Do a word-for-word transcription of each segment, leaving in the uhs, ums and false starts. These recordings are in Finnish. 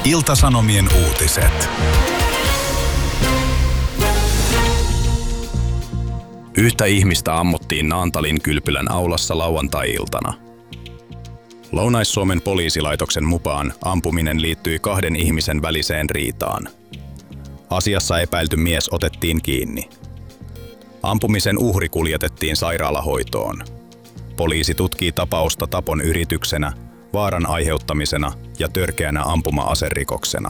Ilta-Sanomien uutiset. Yhtä ihmistä ammuttiin Naantalin kylpylän aulassa lauantai-iltana. Lounais-Suomen poliisilaitoksen mukaan ampuminen liittyi kahden ihmisen väliseen riitaan. Asiassa epäilty mies otettiin kiinni. Ampumisen uhri kuljetettiin sairaalahoitoon. Poliisi tutkii tapausta tapon yrityksenä, vaaran aiheuttamisena ja törkeänä ampuma-aserikoksena.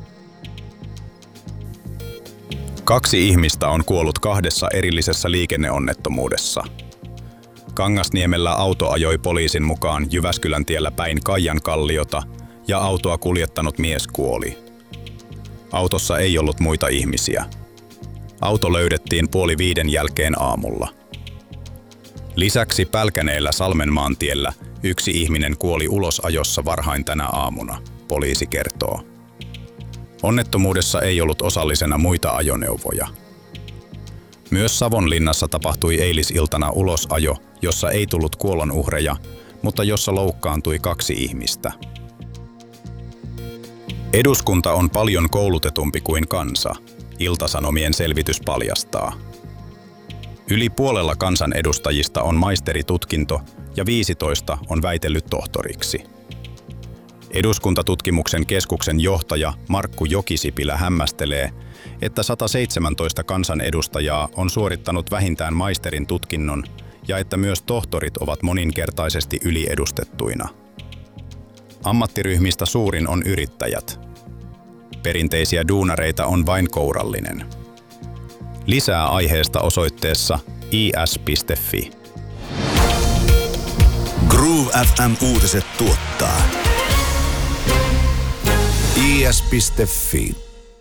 Kaksi ihmistä on kuollut kahdessa erillisessä liikenneonnettomuudessa. Kangasniemellä auto ajoi poliisin mukaan Jyväskylän tiellä päin Kaijankalliota ja autoa kuljettanut mies kuoli. Autossa ei ollut muita ihmisiä. Auto löydettiin puoli viiden jälkeen aamulla. Lisäksi Pälkäneellä Salmenmaantiellä yksi ihminen kuoli ulosajossa varhain tänä aamuna, poliisi kertoo. Onnettomuudessa ei ollut osallisena muita ajoneuvoja. Myös Savonlinnassa tapahtui eilisiltana ulosajo, jossa ei tullut kuolonuhreja, mutta jossa loukkaantui kaksi ihmistä. Eduskunta on paljon koulutetumpi kuin kansa, Ilta-Sanomien selvitys paljastaa. Yli puolella kansanedustajista on maisteritutkinto ja viisitoista on väitellyt tohtoriksi. Eduskuntatutkimuksen keskuksen johtaja Markku Jokisipilä hämmästelee, että sata seitsemäntoista kansanedustajaa on suorittanut vähintään maisterin tutkinnon ja että myös tohtorit ovat moninkertaisesti yliedustettuina. Ammattiryhmistä suurin on yrittäjät. Perinteisiä duunareita on vain kourallinen. Lisää aiheesta osoitteessa i s piste f i. Groove F M-uutiset tuottaa i s piste f i.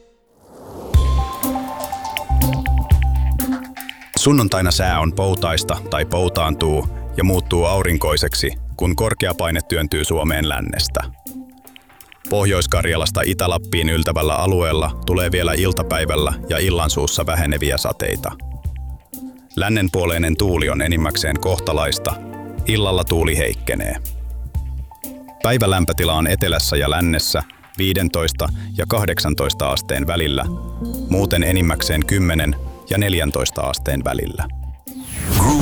Sunnuntaina sää on poutaista tai poutaantuu ja muuttuu aurinkoiseksi, kun korkeapaine työntyy Suomeen lännestä. Pohjois-Karjalasta Itä-Lappiin yltävällä alueella tulee vielä iltapäivällä ja illansuussa väheneviä sateita. Lännenpuoleinen tuuli on enimmäkseen kohtalaista, illalla tuuli heikkenee. Päivälämpötila on etelässä ja lännessä viisitoista ja kahdeksantoista asteen välillä, muuten enimmäkseen kymmenen ja neljäntoista asteen välillä.